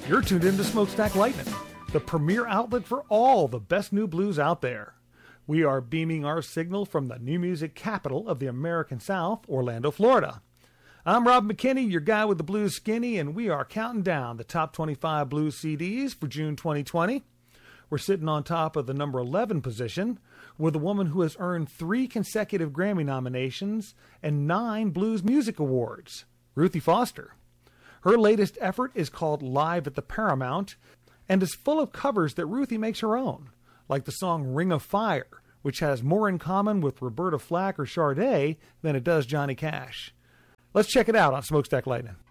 You're tuned into Smokestack Lightning, the premier outlet for all the best new blues out there. We are beaming our signal from the new music capital of the American South, Orlando, Florida. I'm Rob McKinney, your guy with the blues skinny, and we are counting down the top 25 blues CDs for June 2020. We're sitting on top of the number 11 position with a woman who has earned 3 consecutive Grammy nominations and 9 Blues Music Awards, Ruthie Foster. Her latest effort is called Live at the Paramount and is full of covers that Ruthie makes her own, like the song Ring of Fire, which has more in common with Roberta Flack or Sade than it does Johnny Cash. Let's check it out on Smokestack Lightning.